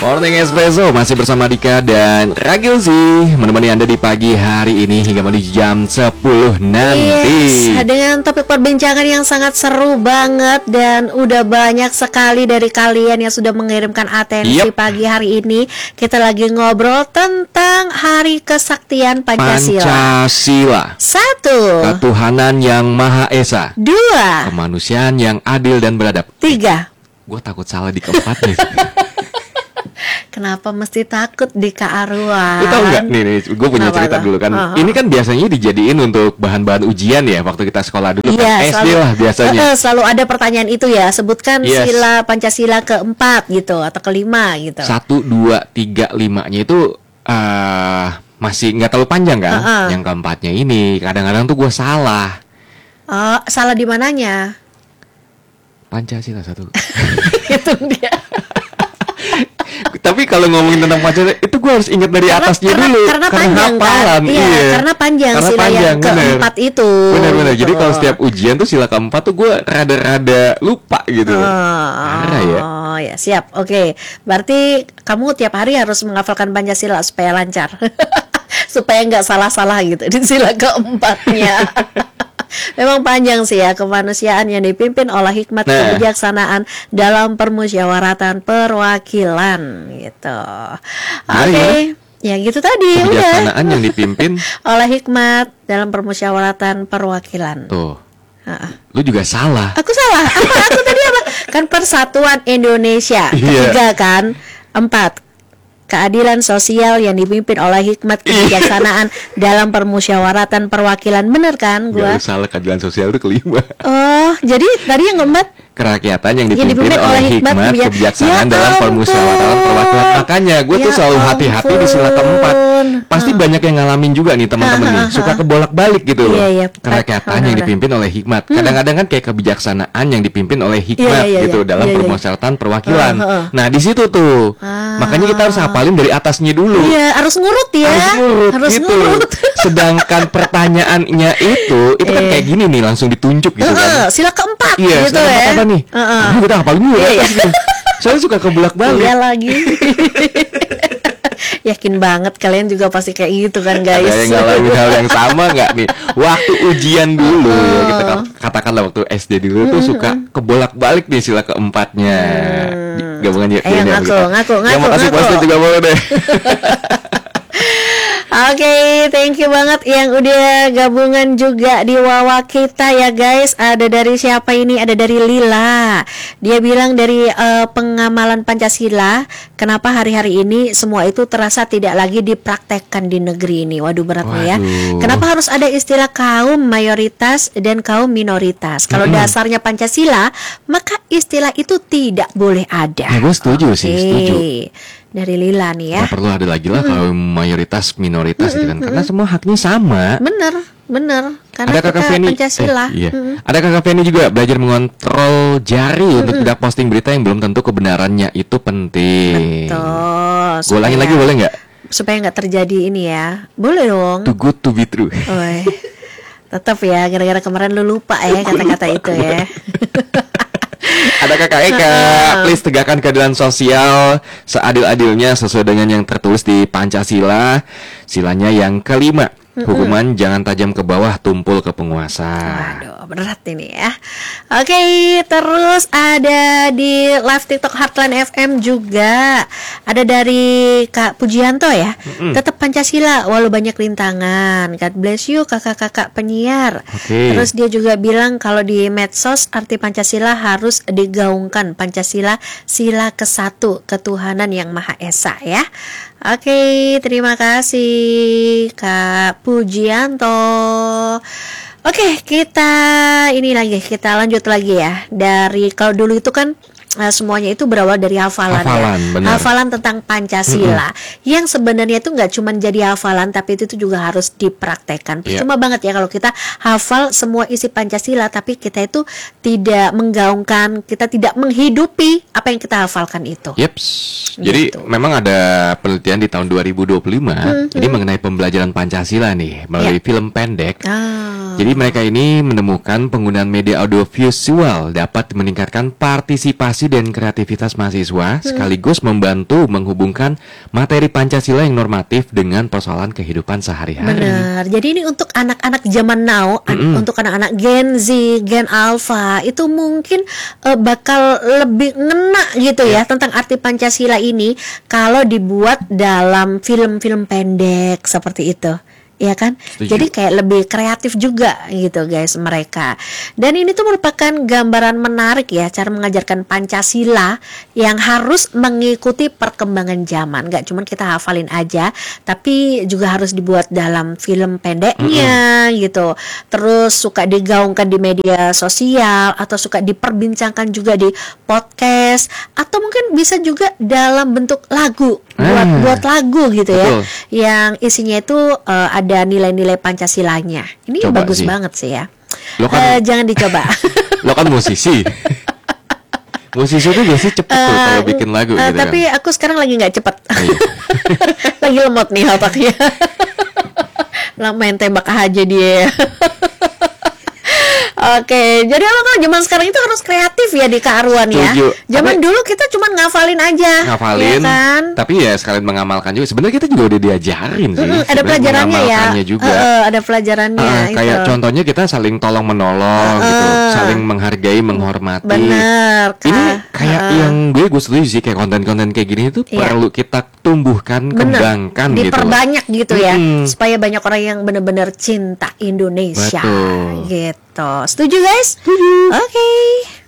Morning Espresso masih bersama Dika dan Ragilzi menemani Anda di pagi hari ini hingga menuju jam 10 nanti. Yes, dengan topik perbincangan yang sangat seru banget dan udah banyak sekali dari kalian yang sudah mengirimkan atensi pagi hari ini. Kita lagi ngobrol tentang Hari Kesaktian Pancasila. 1. Ketuhanan yang Maha Esa. 2. Kemanusiaan yang adil dan beradab. 3. Gue takut salah di keempatnya. Kenapa mesti takut di Kak Arwan? Lu tau gak nih gue punya cerita dulu kan. Ini kan biasanya dijadiin untuk bahan-bahan ujian ya waktu kita sekolah dulu kan. SD lah biasanya. Selalu ada pertanyaan itu ya. Sebutkan sila Pancasila keempat gitu atau kelima gitu. 1, 2, 3, 5-nya itu masih nggak terlalu panjang kan. Yang keempatnya ini kadang-kadang tuh gue salah. Salah di mananya? Pancasila 1. Itu dia. Tapi kalau ngomongin tentang Pancasila itu gue harus ingat dari atasnya dulu. Karena panjang kan? Karena panjang sila yang keempat itu. Benar-benar. Jadi kalau setiap ujian tuh sila keempat tuh gue rada-rada lupa gitu. Parah ya. Oh ya, siap. Oke. Berarti kamu tiap hari harus menghafalkan Pancasila supaya lancar. Supaya nggak salah-salah gitu di sila keempatnya. Memang panjang sih ya. Kemanusiaan yang dipimpin oleh hikmat kebijaksanaan dalam permusyawaratan perwakilan gitu. Oke. Ya gitu tadi kebijaksanaan yang dipimpin oleh hikmat dalam permusyawaratan perwakilan. Tuh. Lu juga salah. Aku salah. Aku tadi apa? Kan Persatuan Indonesia. 3 kan. 4. Keadilan sosial yang dipimpin oleh hikmat kebijaksanaan dalam permusyawaratan perwakilan. Bener kan gua? Gak salah, keadilan sosial itu kelima. Oh, jadi tadi yang keempat kerakyatan yang dipimpin oleh hikmat kebijaksanaan dalam permusyawaratan perwakilan. Makanya gue tuh selalu hati-hati di sila keempat. Pasti banyak yang ngalamin juga nih teman-teman nih. Suka kebolak-balik gitu loh. Kerakyatan yang dipimpin oleh hikmat. Kadang-kadang kan kayak kebijaksanaan yang dipimpin oleh hikmat gitu dalam permusyawaratan perwakilan. Nah di situ tuh. Makanya kita harus hafalin dari atasnya dulu. Iya, harus ngurut ya. Harus ngurut. Sedangkan pertanyaannya itu kan kayak gini nih, langsung ditunjuk gitu kan. Sila keempat gitu gitu ya. Apa nih? Kita hafalin dulu ya. Soalnya suka kebolak-balik. Iya lagi. Yakin banget kalian juga pasti kayak gitu kan guys. Ada yang ngalamin hal yang sama nggak nih? Waktu ujian dulu ya, kita katakanlah waktu SD dulu tuh suka kebolak-balik nih sila keempatnya. Gabungan ya. Ngaku. Yang makasih pasti juga boleh deh. Oke, thank you banget yang udah gabungan juga di Wawa kita ya guys. Ada dari siapa ini? Ada dari Lila. Dia bilang dari pengamalan Pancasila, kenapa hari-hari ini semua itu terasa tidak lagi dipraktekkan di negeri ini. Waduh beratnya ya. Kenapa harus ada istilah kaum mayoritas dan kaum minoritas? Kalau dasarnya Pancasila, maka istilah itu tidak boleh ada. Ya, gue setuju sih, setuju. Dari Lila nih ya. Gak perlu ada lagi lah kalau mayoritas minoritas gitu kan. Karena semua haknya sama. Bener. Karena ada Kakak Feni, Pancasila. Ada Kakak Feni juga belajar mengontrol jari untuk tidak posting berita yang belum tentu kebenarannya. Itu penting. Betul. Gue ulangin lagi boleh nggak? Supaya nggak terjadi ini ya. Boleh dong. Too good to be true. Tetap ya, gara-gara kemarin lu lupa ya kata-kata itu ya. Ada Kakak Eka, please tegakkan keadilan sosial seadil-adilnya sesuai dengan yang tertulis di Pancasila. Silanya yang kelima, hukuman jangan tajam ke bawah, tumpul ke penguasa. Waduh, berat ini ya. Oke, terus ada di live TikTok Heartline FM juga. Ada dari Kak Pujianto ya. Tetap Pancasila walau banyak rintangan. God bless you kakak-kakak penyiar. Terus dia juga bilang kalau di medsos arti Pancasila harus digaungkan. Pancasila sila ke-1, ketuhanan yang Maha Esa ya. Oke, terima kasih Kak Pujianto. Oke, kita lanjut lagi ya. Dari kalau dulu itu kan semuanya itu berawal dari hafalan ya. Hafalan tentang Pancasila. Yang sebenarnya itu nggak cuma jadi hafalan, tapi itu juga harus dipraktekkan. Cuma banget ya kalau kita hafal semua isi Pancasila, tapi kita itu tidak menggaungkan, kita tidak menghidupi apa yang kita hafalkan itu. Jadi memang ada penelitian di tahun 2025 ini mengenai pembelajaran Pancasila nih melalui film pendek. Jadi mereka ini menemukan penggunaan media audiovisual dapat meningkatkan partisipasi inovasi dan kreativitas mahasiswa sekaligus membantu menghubungkan materi Pancasila yang normatif dengan persoalan kehidupan sehari-hari. Benar. Jadi ini untuk anak-anak zaman now, untuk anak-anak Gen Z, Gen Alpha, itu mungkin bakal lebih ngena gitu ya tentang arti Pancasila ini kalau dibuat dalam film-film pendek seperti itu. Ya kan? Setuju. Jadi kayak lebih kreatif juga gitu guys mereka. Dan ini tuh merupakan gambaran menarik ya cara mengajarkan Pancasila yang harus mengikuti perkembangan zaman. Gak cuma kita hafalin aja, tapi juga harus dibuat dalam film pendeknya gitu. Terus suka digaungkan di media sosial atau suka diperbincangkan juga di podcast atau mungkin bisa juga dalam bentuk lagu. Buat lagu gitu ya. Betul. Yang isinya itu ada nilai-nilai Pancasilanya. Ini Coba bagus sih. banget sih ya. Lo kan, Jangan dicoba. lo kan musisi. Musisi tuh biasanya cepet tuh kalau bikin lagu gitu tapi kan. aku sekarang lagi nggak cepet. Iya. Lagi lemot nih otaknya. Lah main tembak aja dia. Oke, jadi emang kalau zaman sekarang itu harus kreatif ya di kearuan ya. Setuju. Zaman dulu kita cuma ngafalin aja, Ngafalin, ya kan? tapi ya sekalian mengamalkan juga. Sebenarnya kita juga udah diajarin sih. Ada Sebenarnya pelajarannya ya. mengamalkannya juga. Ada pelajarannya itu. Kayak contohnya kita saling tolong menolong gitu, saling menghargai, menghormati. Bener. Ini kayak yang gue setuju sih, kayak konten-konten kayak gini itu perlu kita tumbuhkan, kembangkan gitu. Diperbanyak gitu ya, Mm-mm. supaya banyak orang yang benar-benar cinta Indonesia. Betul. Gitu. Setuju guys? Setuju. Oke.